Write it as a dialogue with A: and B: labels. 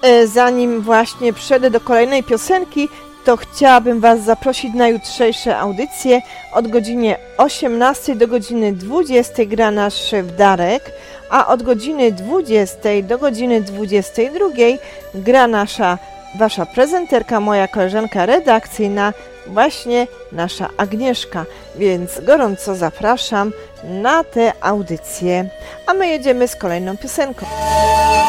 A: Zanim właśnie przejdę do kolejnej piosenki, to chciałabym Was zaprosić na jutrzejsze audycje. Od godziny 18 do godziny 20 gra nasz szef Darek, a od godziny 20 do godziny 22 gra Wasza prezenterka, moja koleżanka redakcyjna, właśnie nasza Agnieszka. Więc gorąco zapraszam na te audycje. A my jedziemy z kolejną piosenką.